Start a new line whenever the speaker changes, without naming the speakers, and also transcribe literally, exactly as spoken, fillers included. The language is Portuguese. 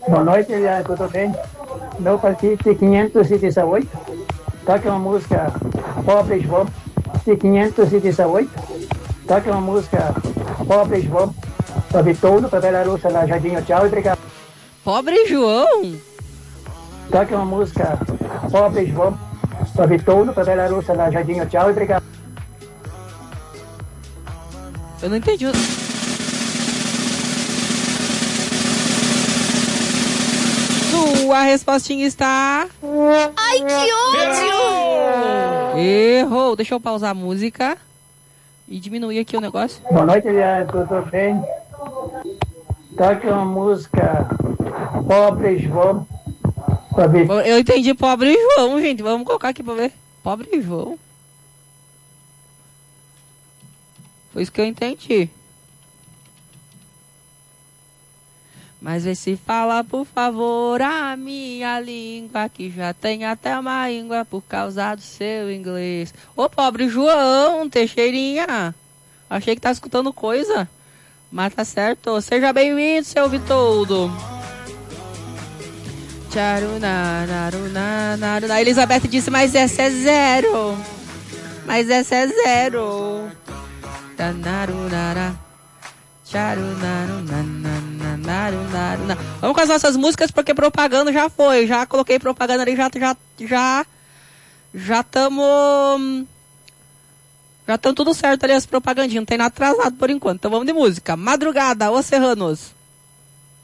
Boa noite, Eliane, tudo bem? Meu partido quinhentos e dezoito. Toca uma música Pobre João. quinhentos e dezoito. Toca uma música Pobre João. Para Vitouro, para Belarus, lá, Jardim, tchau e obrigado.
Pobre João?
Toca uma música Pobre João. Para Vitouro, para Belarus, lá, Jardim, tchau e obrigado.
Eu não entendi. Sua respostinha está...
Ai, que ódio!
Errou. Deixa eu pausar a música e diminuir aqui o negócio.
Boa noite, Eliane, tudo bem? Toca uma música Pobre João.
Eu entendi Pobre João, gente. Vamos colocar aqui pra ver. Pobre João. Foi isso que eu entendi. Mas vê se fala, por favor, a minha língua, que já tem até uma língua por causa do seu inglês. Ô, Pobre João, Teixeirinha. Achei que tá escutando coisa. Mas tá certo. Seja bem-vindo, seu Vitoldo. A Elizabeth disse, mas essa é zero. Mas essa é zero. Vamos com as nossas músicas, porque propaganda já foi. Já coloquei propaganda ali, já já já já estamos já estamos tudo certo ali as propagandinhas, não tem nada atrasado por enquanto. Então vamos de música. Madrugada, Os Serranos.